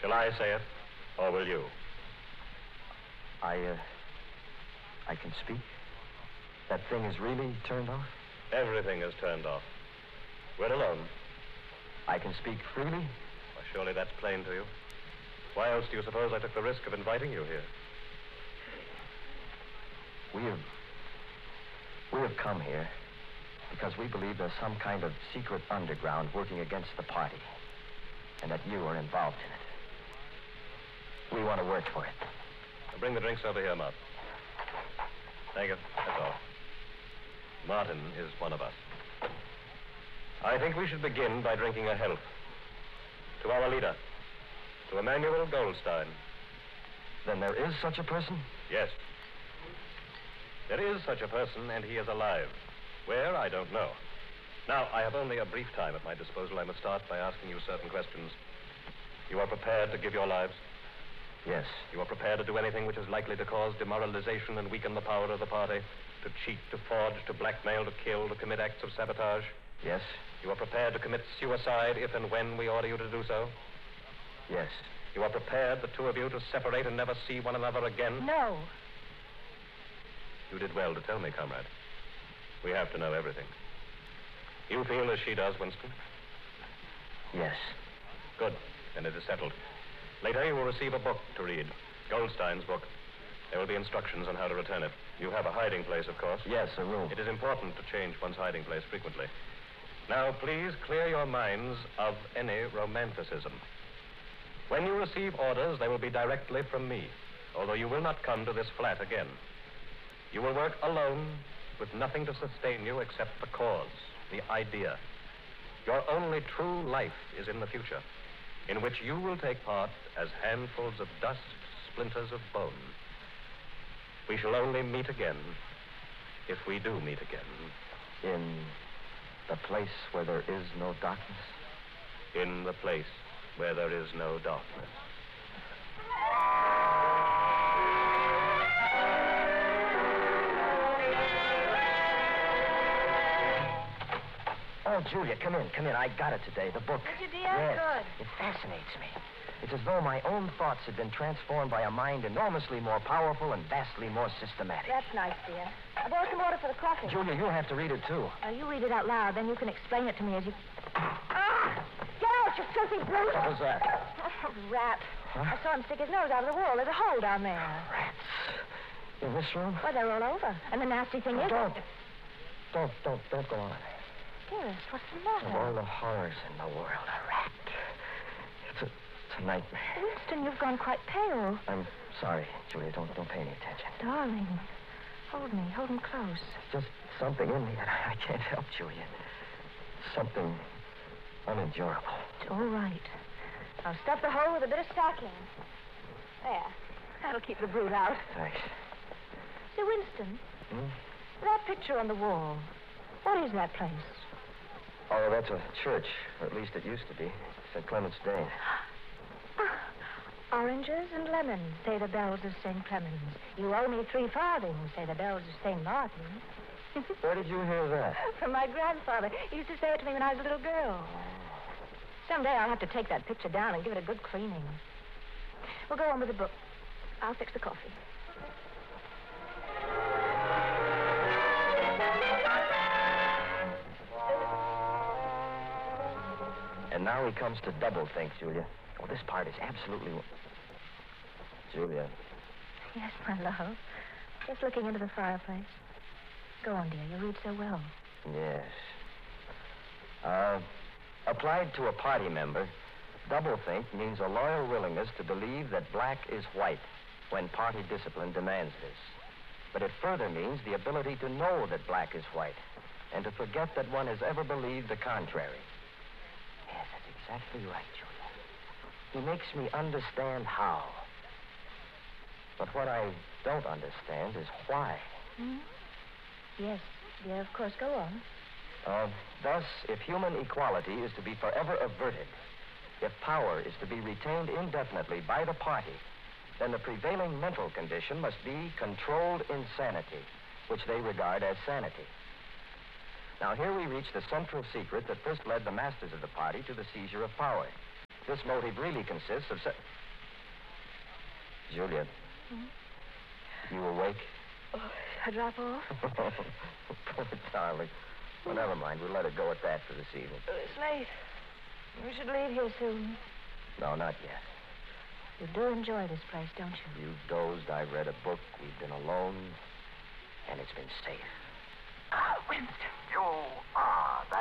Shall I say it, or will you? I can speak? That thing is really turned off? Everything is turned off. We're alone. I can speak freely? Well, surely that's plain to you. Why else do you suppose I took the risk of inviting you here? We have come here because we believe there's some kind of secret underground working against the party, and that you are involved in it. We want to work for it. Now bring the drinks over here, Mart. Thank you. That's all. Martin is one of us. I think we should begin by drinking a health to our leader, to Emmanuel Goldstein. Then there is such a person? Yes. There is such a person, and he is alive. Where, I don't know. Now, I have only a brief time at my disposal. I must start by asking you certain questions. You are prepared to give your lives? Yes. You are prepared to do anything which is likely to cause demoralization and weaken the power of the party? To cheat, to forge, to blackmail, to kill, to commit acts of sabotage? Yes. You are prepared to commit suicide if and when we order you to do so? Yes. You are prepared, the two of you, to separate and never see one another again? No. You did well to tell me, comrade. We have to know everything. You feel as she does, Winston? Yes. Good. Then it is settled. Later, you will receive a book to read. Goldstein's book. There will be instructions on how to return it. You have a hiding place, of course. Yes, a room. It is important to change one's hiding place frequently. Now, please clear your minds of any romanticism. When you receive orders, they will be directly from me, although you will not come to this flat again. You will work alone with nothing to sustain you except the cause, the idea. Your only true life is in the future, in which you will take part as handfuls of dust, splinters of bone. We shall only meet again, if we do meet again. In the place where there is no darkness? In the place where there is no darkness. Oh, Julia, come in. I got it today, the book. Did you, dear? Yes. Good. It fascinates me. It's as though my own thoughts had been transformed by a mind enormously more powerful and vastly more systematic. That's nice, dear. There's some water for the coffee. Julia, you'll have to read it, too. You read it out loud, then you can explain it to me as you... Ah! Get out, you filthy brute! What was that? Oh, rat. Huh? I saw him stick his nose out of the wall. There's a hole down there. Rats. In this room? Well, they're all over. And the nasty thing is... Don't go on. Dearest, what's the matter? Of all the horrors in the world, a rat. It's a nightmare. Winston, you've gone quite pale. I'm sorry, Julia. Don't pay any attention. Darling, hold me. Hold him close. It's just something in me that I can't help, Julia. Something unendurable. It's all right. I'll stuff the hole with a bit of stocking. There. That'll keep the brute out. Thanks. Say, Winston, Hmm? that picture on the wall, what is that place? Oh, that's a church. Or at least it used to be. St. Clement's Dane. Oranges and lemons, say the bells of St. Clement's. You owe me 3 farthings, say the bells of St. Martin. Where did you hear that? From my grandfather. He used to say it to me when I was a little girl. Someday I'll have to take that picture down and give it a good cleaning. We'll go on with the book. I'll fix the coffee. And now he comes to doublethink, Julia. Oh, this part is absolutely... Julia. Yes, my love. Just looking into the fireplace. Go on, dear. You read so well. Yes. Applied to a party member, doublethink means a loyal willingness to believe that black is white when party discipline demands this. But it further means the ability to know that black is white and to forget that one has ever believed the contrary. Yes, that's exactly right, Julia. He makes me understand how. But what I don't understand is why. Hmm? Yes, dear, of course. Go on. Thus, if human equality is to be forever averted, if power is to be retained indefinitely by the party, then the prevailing mental condition must be controlled insanity, which they regard as sanity. Now, here we reach the central secret that first led the masters of the party to the seizure of power. This motive really consists of... Julia, you awake? Oh, I drop off? Poor darling. Well, never mind. We'll let it go at that for this evening. It's late. We should leave here soon. No, not yet. You do enjoy this place, don't you? You've dozed. I've read a book. We've been alone. And it's been safe. Oh, Winston. You are